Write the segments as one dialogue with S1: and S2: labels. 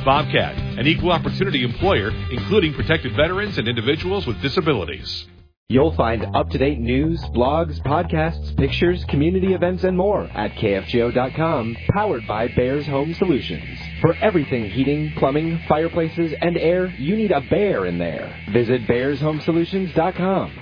S1: Bobcat, an equal opportunity employer, including protected veterans and individuals with disabilities.
S2: You'll find up-to-date news, blogs, podcasts, pictures, community events, and more at KFGO.com, powered by Bears Home Solutions. For everything heating, plumbing, fireplaces, and air, you need a bear in there. Visit BearsHomeSolutions.com.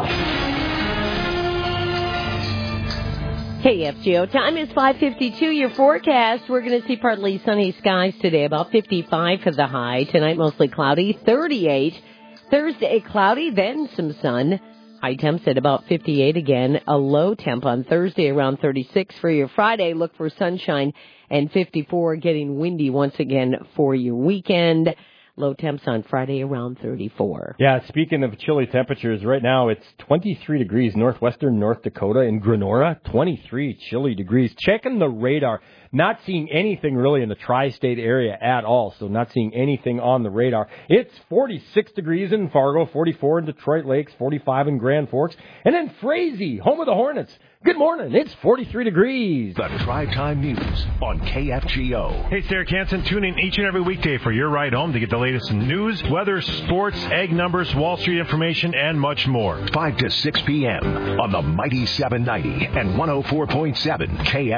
S3: KFGO time is 5:52. Your forecast, we're going to see partly sunny skies today, about 55 for the high. Tonight mostly cloudy, 38. Thursday cloudy, then some sun. High temps at about 58 again. A low temp on Thursday around 36 for your Friday. Look for sunshine and 54, getting windy once again for your weekend. Low temps on Friday around 34.
S4: Yeah, speaking of chilly temperatures, right now it's 23 degrees northwestern North Dakota in Grenora. 23 chilly degrees. Checking the radar. Not seeing anything really in the tri-state area at all, so not seeing anything on the radar. It's 46 degrees in Fargo, 44 in Detroit Lakes, 45 in Grand Forks, and then Frazee, home of the Hornets. Good morning. It's 43 degrees.
S5: The Drive Time News on KFGO.
S6: Hey, it's Derek Hansen. Tune in each and every weekday for your ride home to get the latest in news, weather, sports, egg numbers, Wall Street information, and much more.
S5: 5 to 6 p.m. on the Mighty 790 and 104.7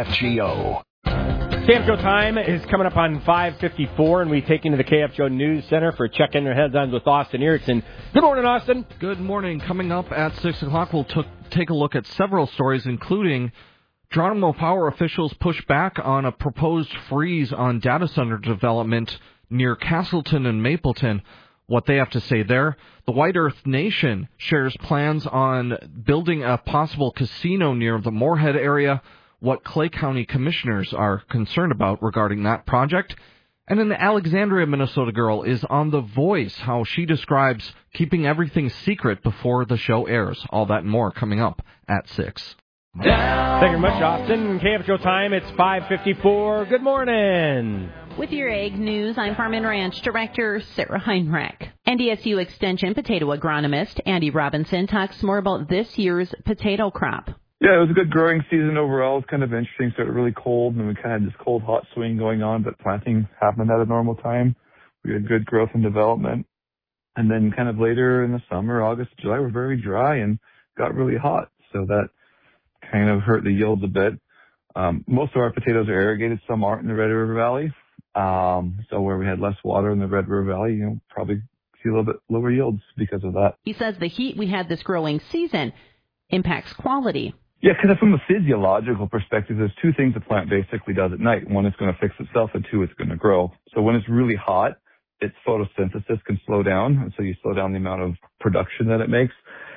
S5: KFGO.
S4: KFGO time is coming up on 5:54, and we take into the KFGO News Center for check-in your headlines with Austin Erickson. Good morning, Austin.
S7: Good morning. Coming up at 6 o'clock, we'll take a look at several stories, including Geronimo Power officials push back on a proposed freeze on data center development near Castleton and Mapleton. What they have to say there. The White Earth Nation shares plans on building a possible casino near the Moorhead area. What Clay County commissioners are concerned about regarding that project. And an Alexandria, Minnesota girl is on The Voice, how she describes keeping everything secret before the show airs. All that and more coming up at 6.
S4: Thank you very much, Austin. KFGO time, it's 5:54. Good morning.
S8: With your Ag News, I'm Farm and Ranch Director Sarah Heinrich. NDSU Extension potato agronomist Andy Robinson talks more about this year's potato crop.
S9: Yeah, it was a good growing season overall. It was kind of interesting. It started really cold, and we kind of had this cold-hot swing going on, but planting happened at a normal time. We had good growth and development. And then kind of later in the summer, August, July, were very dry and got really hot. So that kind of hurt the yields a bit. Most of our potatoes are irrigated. Some aren't in the Red River Valley. So where we had less water in the Red River Valley, probably see a little bit lower yields because of that.
S8: He says the heat we had this growing season impacts quality.
S9: Yeah, because from a physiological perspective, there's two things the plant basically does at night. One, it's going to fix itself, and two, it's going to grow. So when it's really hot, its photosynthesis can slow down, and so you slow down the amount of production that it makes.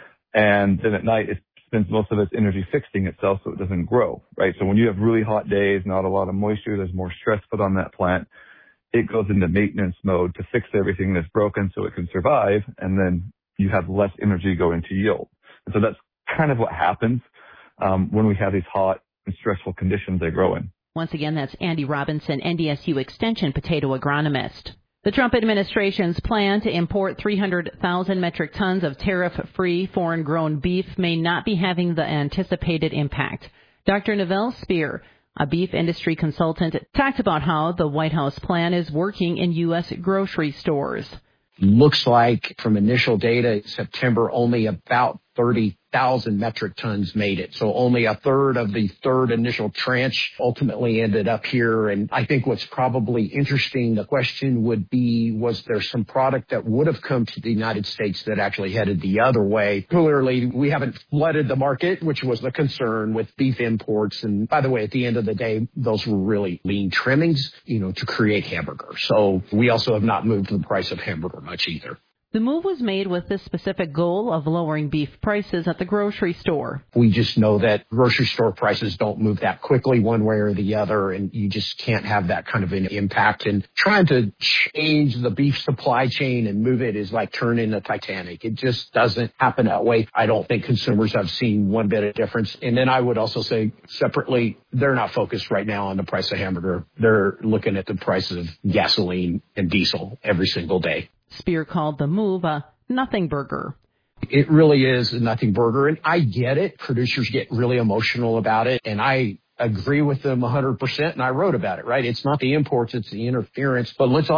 S9: And then at night, it spends most of its energy fixing itself so it doesn't grow, right? So when you have really hot days, not a lot of moisture, there's more stress put on that plant. It goes into maintenance mode to fix everything that's broken so it can survive, and then you have less energy go into yield. And so that's kind of what happens. When we have these hot and stressful conditions they grow in.
S8: Once again, that's Andy Robinson, NDSU Extension potato agronomist. The Trump administration's plan to import 300,000 metric tons of tariff-free foreign-grown beef may not be having the anticipated impact. Dr. Neville Spear, a beef industry consultant, talked about how the White House plan is working in U.S. grocery stores.
S10: Looks like from initial data in September, only about 30,000 metric tons made it. So only a third of the third initial tranche ultimately ended up here. And I think what's probably interesting, the question would be, was there some product that would have come to the United States that actually headed the other way? Clearly, we haven't flooded the market, which was the concern with beef imports. And by the way, at the end of the day, those were really lean trimmings, to create hamburger. So we also have not moved the price of hamburger much either.
S8: The move was made with the specific goal of lowering beef prices at the grocery store.
S10: We just know that grocery store prices don't move that quickly one way or the other, and you just can't have that kind of an impact. And trying to change the beef supply chain and move it is like turning the Titanic. It just doesn't happen that way. I don't think consumers have seen one bit of difference. And then I would also say separately, they're not focused right now on the price of hamburger. They're looking at the price of gasoline and diesel every single day.
S8: Spear called the move a nothing burger.
S10: It really is a nothing burger, and I get it. Producers get really emotional about it, and I agree with them 100%, and I wrote about it, right? It's not the imports, it's the interference, but let's